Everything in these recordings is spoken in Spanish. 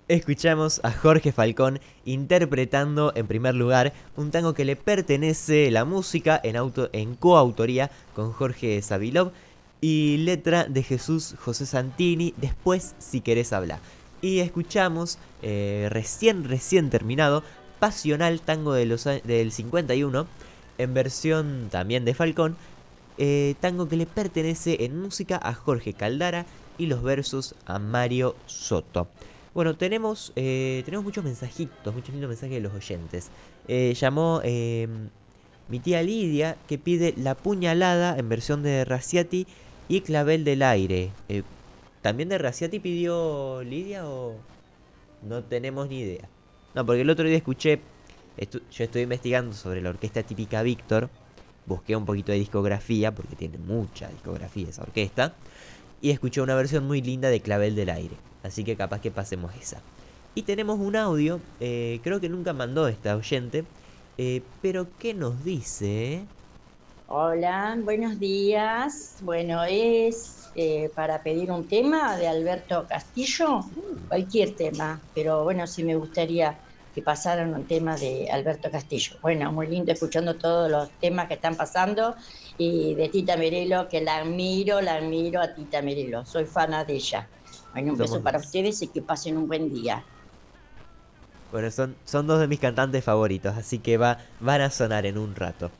Escuchamos a Jorge Falcón interpretando en primer lugar un tango que le pertenece la música en coautoría con Jorge Savilov y letra de Jesús José Santini, Después si querés hablar. Y escuchamos recién terminado Pasional, tango del 51 en versión también de Falcón, tango que le pertenece en música a Jorge Caldara y los versos a Mario Soto. Bueno, tenemos muchos lindos mensajes de los oyentes. Llamó mi tía Lidia, que pide La Puñalada en versión de Raciati y Clavel del Aire. ¿También de Raciati pidió Lidia o no tenemos ni idea? No, porque el otro día yo estoy investigando sobre la orquesta típica Víctor. Busqué un poquito de discografía, porque tiene mucha discografía esa orquesta. Y escuché una versión muy linda de Clavel del Aire. Así que capaz que pasemos esa. Y tenemos un audio, creo que nunca mandó esta oyente. Pero ¿qué nos dice? Hola, buenos días. Bueno, es para pedir un tema de Alberto Castillo, cualquier tema, pero bueno, sí me gustaría que pasaran un tema de Alberto Castillo. Bueno, muy lindo escuchando todos los temas que están pasando y de Tita Merelo, que la admiro a Tita Merelo, soy fana de ella. Bueno, un beso Somos para dos. ustedes y que pasen un buen día. Bueno, son dos de mis cantantes favoritos, así que van a sonar en un rato.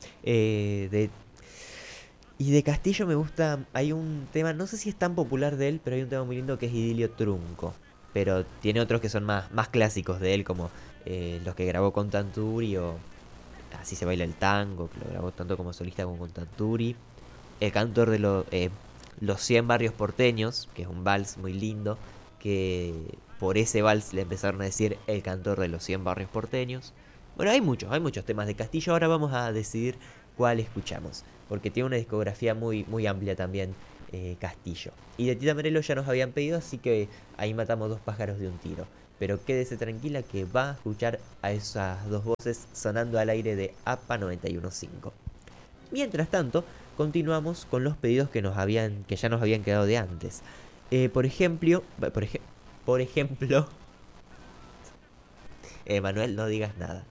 Y de Castillo me gusta, hay un tema, no sé si es tan popular de él, pero hay un tema muy lindo que es Idilio Trunco. Pero tiene otros que son más clásicos de él, como los que grabó con Tanturi o Así se baila el tango, que lo grabó tanto como solista como con Tanturi. El cantor de los 100 barrios porteños, que es un vals muy lindo, que por ese vals le empezaron a decir el cantor de los 100 barrios porteños. Bueno, hay muchos temas de Castillo, ahora vamos a decidir cuál escuchamos, porque tiene una discografía muy amplia también Castillo. Y de Tita Merelo ya nos habían pedido, así que ahí matamos dos pájaros de un tiro. Pero quédese tranquila que va a escuchar a esas dos voces sonando al aire de APA 915. Mientras tanto, continuamos con los pedidos que ya nos habían quedado de antes. Por ejemplo, por ejemplo, Manuel, no digas nada.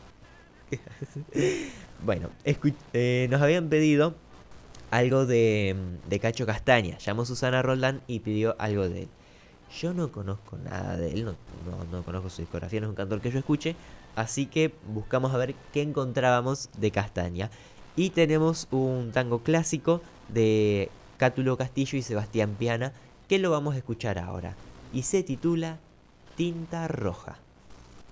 Bueno, nos habían pedido algo de Cacho Castaña. Llamó Susana Roldán y pidió algo de él. Yo no conozco nada de él, no conozco su discografía, no es un cantor que yo escuche. Así que buscamos a ver qué encontrábamos de Castaña. Y tenemos un tango clásico de Cátulo Castillo y Sebastián Piana que lo vamos a escuchar ahora. Y se titula Tinta Roja.